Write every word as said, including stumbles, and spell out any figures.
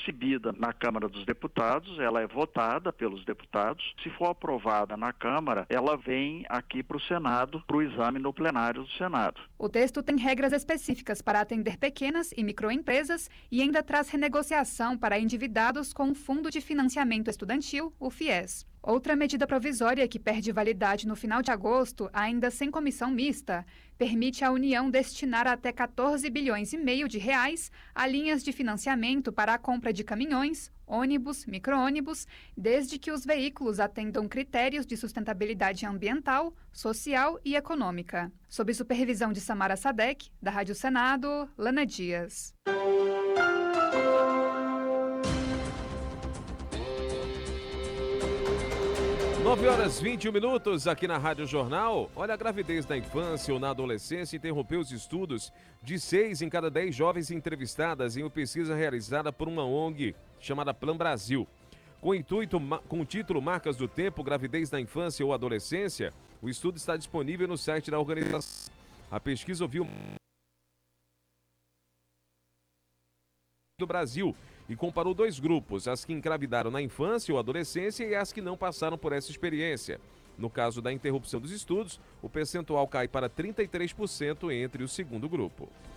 recebida na Câmara dos Deputados, ela é votada pelos deputados. Se for aprovada na Câmara, ela vem aqui para o Senado, para o exame no plenário do Senado. O texto tem regras específicas para atender pequenas e microempresas e ainda traz renegociação para endividados com o Fundo de Financiamento Estudantil, o FIES. Outra medida provisória que perde validade no final de agosto, ainda sem comissão mista, permite à União destinar até quatorze bilhões e meio de reais a linhas de financiamento para a compra de caminhões, ônibus, micro-ônibus, desde que os veículos atendam critérios de sustentabilidade ambiental, social e econômica. Sob supervisão de Samara Sadek, da Rádio Senado, Lana Dias. nove horas e vinte e um minutos aqui na Rádio Jornal. Olha, a gravidez na infância ou na adolescência interrompeu os estudos de seis em cada dez jovens entrevistadas em uma pesquisa realizada por uma O N G chamada Plan Brasil. Com o intuito, com o título Marcas do Tempo, Gravidez na Infância ou Adolescência, o estudo está disponível no site da organização. A pesquisa ouviu do Brasil e comparou dois grupos, as que engravidaram na infância ou adolescência e as que não passaram por essa experiência. No caso da interrupção dos estudos, o percentual cai para trinta e três por cento entre o segundo grupo.